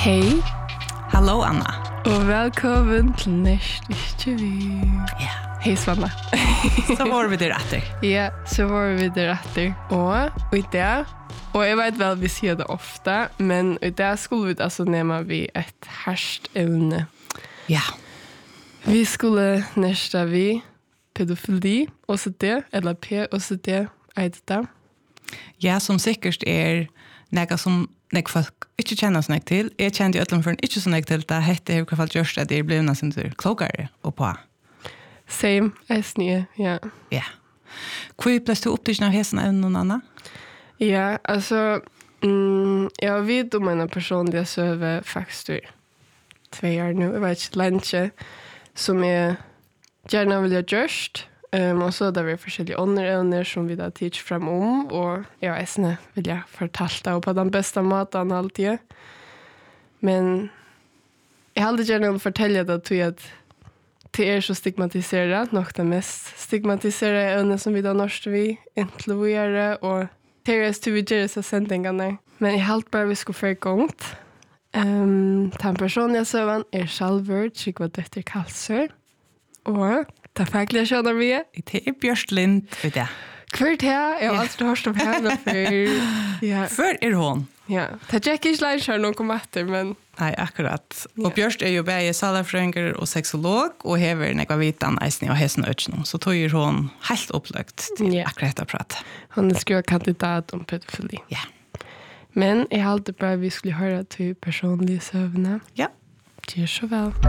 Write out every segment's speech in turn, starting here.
Hej. Hallå Anna. Och välkommen till nästa vi. Ja. Hej Svanna. Så var vi där efter. Ja, så var vi där efter. Och idag, och jag vet väl vi ser det ofta, men idag skulle vi alltså nämna vi ett härst ämne. Ja. Vi skulle nästa vi pedofili och så det, eller P och så det, det. Ja, som säkert något som nek folk ikke kjenner så nek til. Jeg kjente jo utenfor ikke så nek til det. Hette er i hvert fall gjørst at det blir noe sin tur klokere og på. Same, jeg snir, ja. Ja. Hvor ble du opptidsen av hesten av noen annen? Ja, alltså jag vet om en personliga söver faktiskt 2 år nu, jag vet inte länge, som jag gärna vill ha gjort. Och så där vi forskjellige ånder som vi da teach fram om, och jag är vill jag fortälta på den bästa maten alltid. Men jag hade gärna vill fortälja det till att det så stigmatiserat, nog det mest stigmatiserade ämne som vi da norsk vi influerar och Terrest to vidare så sändningarna. Men jag halt bara vi skulle få igång. Den personliga sövan Salvor, Sigvard Dötter Kalsör. Och ta fackliga känner vi. Det Björst Lind, vet jag. Kvart här, jag har alltid hört om henne för. Ja. För hon. Ja, det Jackie Schleicher någon kommer efter, men nej, akkurat. Och Björst är ju bäge salafrönger och sexolog och hever nekva vitan eisning och hesten ötsnum. Så tog ju hon helt upplögt till akkurat att prata. Hon skriver kandidat om pedofili. Ja. Men jag hade bara vi skulle höra till personliga sövna. Ja. Det är så väl.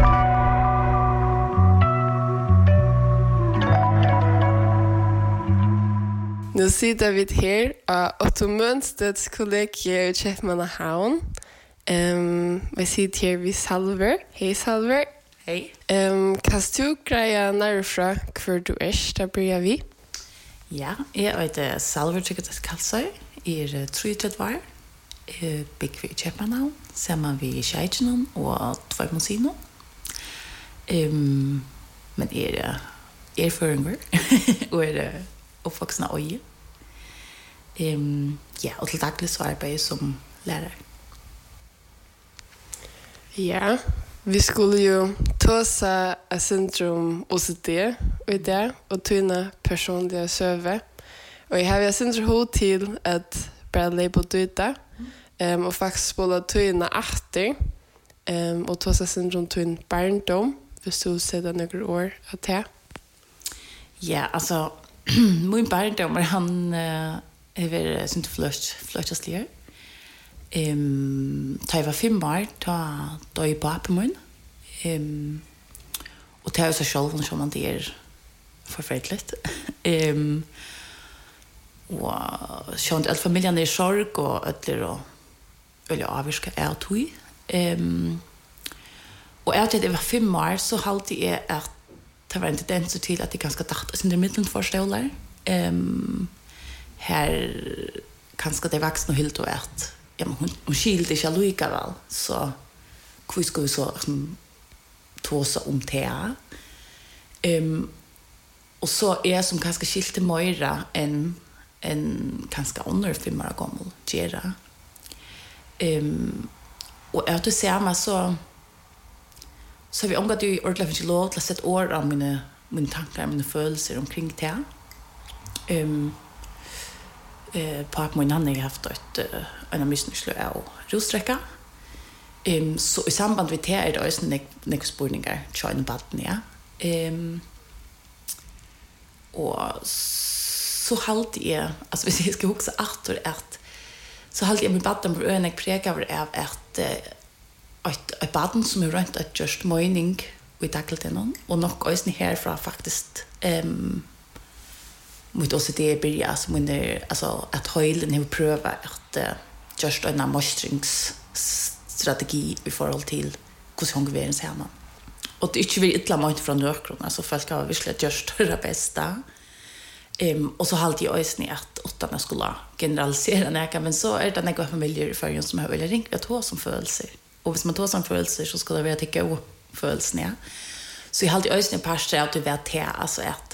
Nu sitter vi här av Otto Mönstedts kollega i Köpmannahavn. Vi sitter här vid Salvor. Hej Salvor. Hej. Kan du greja närfra hur du är? Där börjar vi. Ja, jag heter Salvor Sigvard Kalsøy. Jeg 33 år. Bygg vi i Köpmannahavn. Sammen vi i Kjeitjennom og 2 musiner. Men er føringer. Og uppvuxna Øye. Ja, og til daglig så arbeider jeg som lærer. Ja, vi skulle jo tåsa av syndrom OCD i det, og tøyne personlige søve. Og jeg har jo syndrom hod til at bare label døyta, og faktisk spåla tøyne atter, og tåsa syndrom tøyne barndom, hvis du ser det noen år av det. Ja, altså, min barndom han är sånt flöjtastligare. Ta jag var 5 år, då jag på min. Och ta jag så själv som man det förfärligt. Och sånt att familjen är sorg och ödler och eller avska är tog. Och efter det var 5 år så halt jag att det var en tendens till att det ganska dacht är in den mitten förstålar. Här kanske det växer nog helt och att ja men hon skilde sig lika väl så hur ska vi så tåsa om det. Och så är som kanske skilte mera en kanske under 5 år gammal gera. Och att se mig så vi omgått ju ordentligt för låt att sätta ord av mina tankar, mina känslor omkring det. På att min annan har haft en missnöjd och rosträcka. Så i samband med det är det också några spårningar tjänar batten, ja. Och så halt jag, alltså hvis jag ska huxa att så halt jag med batten på en präga av att ett baden som är runt att just mening vi tacklat den och nog också härifrån faktiskt mot oss det börja som under alltså att höjden har pröva att just en mostrings-strategi i förhåll till hur hon går ens hemma. Och det är inte vill illa mat från nökron alltså folk har verkligen just det bästa. Och så halt jag också att åtta man skulle generalisera näka men så är det några familjer i förhåll som har väl ringt att ha som födelser. Och hvis man tar som födelser så ska det vara tycka o födelser. Så jag halt jag också en par steg att du vet det alltså att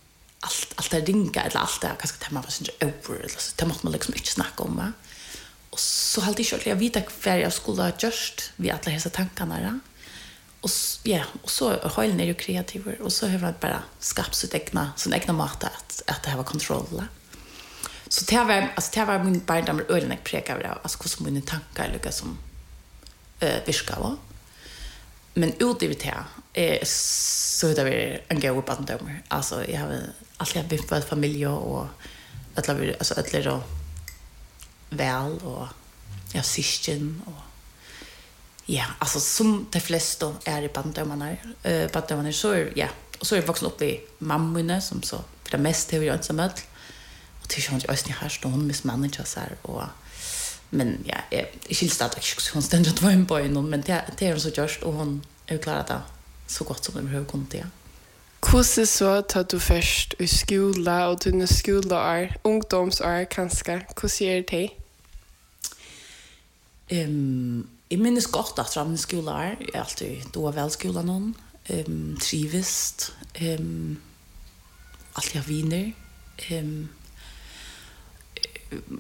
allt det ringa eller allt det kanske tar man var sånt över eller så tar man liksom inte snacka om va. Och så hade jag vita kvar jag skulle ha gjort vid alla dessa tankarna. Och ja, och så höll ner ju kreativ och så har jag bara skapat sån egna mat att det här var kontroll. Så det var min barndom ölen prekar det alltså hur som mina tankar lukar som viskar va. Men utöver det så det var en god barndom. Alltså jag har alltid byggt familj och alla då väl och jag syskon och ja, alltså som de flesta är i barndomarna så ja, och så är jag vuxen upp i mammorna som så för det mesta har jag inte med och till sånt jag har stått med manager så här och men ja, jag skills att jag ständigt var en boy men det är så just och hon är klar att så gott som de har kunnat det. Hvordan så tar du først i skola og dine skoleår, ungdomsår kanskje? Hvordan gjør det? Jeg minnes godt at fra min skoleår, jeg er alltid då vel skolen noen, trivest, alltid har viner.